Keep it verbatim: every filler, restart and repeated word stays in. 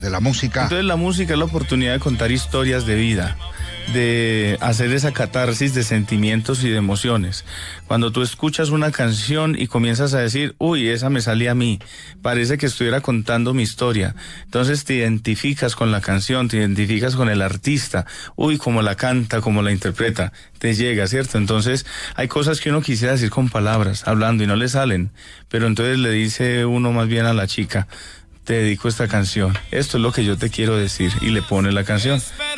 de la música. Entonces la música es la oportunidad de contar historias de vida, de hacer esa catarsis de sentimientos y de emociones. Cuando tú escuchas una canción y comienzas a decir, uy, esa me salía a mí, parece que estuviera contando mi historia. Entonces te identificas con la canción, te identificas con el artista, uy, cómo la canta, cómo la interpreta, te llega, ¿cierto? Entonces hay cosas que uno quisiera decir con palabras, hablando y no le salen, pero entonces le dice uno más bien a la chica, te dedico esta canción, esto es lo que yo te quiero decir, y le pone la canción.